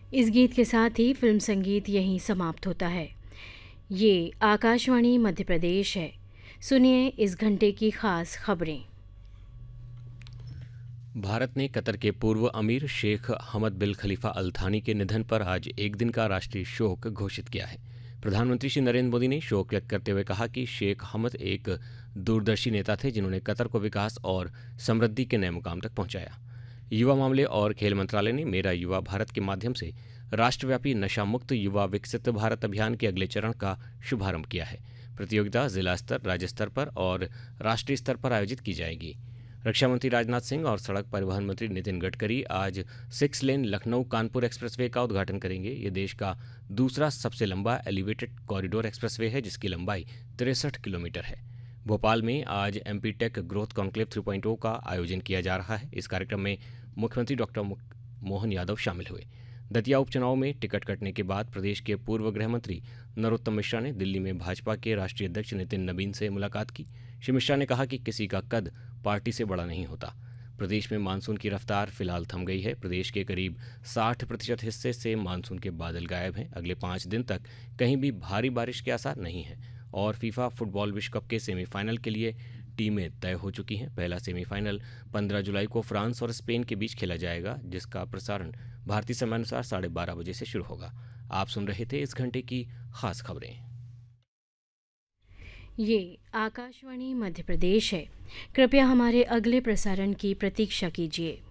इस गीत के साथ ही फिल्म संगीत यहीं समाप्त होता है। ये आकाशवाणी मध्य प्रदेश है। सुनिए इस घंटे की खास खबरें। भारत ने कतर के पूर्व अमीर शेख हमद बिन खलीफा अल थानी के निधन पर आज एक दिन का राष्ट्रीय शोक घोषित किया है। प्रधानमंत्री श्री नरेंद्र मोदी ने शोक व्यक्त करते हुए कहा कि शेख हमद एक दूरदर्शी नेता थे जिन्होंने कतर को विकास और समृद्धि के नए मुकाम तक पहुंचाया। युवा मामले और खेल मंत्रालय ने मेरा युवा भारत के माध्यम से राष्ट्रव्यापी नशा मुक्त युवा विकसित भारत अभियान के अगले चरण का शुभारंभ किया है। प्रतियोगिता जिला स्तर, राज्य स्तर पर और राष्ट्रीय स्तर पर आयोजित की जाएगी। रक्षा मंत्री राजनाथ सिंह और सड़क परिवहन मंत्री नितिन गडकरी आज 6 लेन लखनऊ कानपुर एक्सप्रेसवे का उद्घाटन करेंगे। ये देश का दूसरा सबसे लंबा एलिवेटेड कॉरिडोर एक्सप्रेसवे है जिसकी लंबाई 63 किलोमीटर है। भोपाल में आज एमपी टेक ग्रोथ कॉन्क्लेव 3.0 का आयोजन किया जा रहा है। इस कार्यक्रम में मुख्यमंत्री डॉक्टर मोहन यादव शामिल हुए। दतिया उपचुनाव में टिकट कटने के बाद प्रदेश के पूर्व गृह मंत्री नरोत्तम मिश्रा ने दिल्ली में भाजपा के राष्ट्रीय अध्यक्ष नितिन नबीन से मुलाकात की। श्री मिश्रा ने कहा कि किसी का कद पार्टी से बड़ा नहीं होता। प्रदेश में मानसून की रफ्तार फिलहाल थम गई है। प्रदेश के करीब 60% हिस्से से मानसून के बादल गायब हैं। अगले 5 दिन तक कहीं भी भारी बारिश के आसार नहीं हैं। और फीफा फुटबॉल विश्व कप के सेमीफाइनल के लिए टीमें तय हो चुकी हैं। पहला सेमीफाइनल 15 जुलाई को फ्रांस और स्पेन के बीच खेला जाएगा, जिसका प्रसारण भारतीय समयानुसार 12:30 बजे से शुरू होगा। आप सुन रहे थे इस घंटे की खास खबरें। ये आकाशवाणी मध्य प्रदेश है। कृपया हमारे अगले प्रसारण की प्रतीक्षा कीजिए।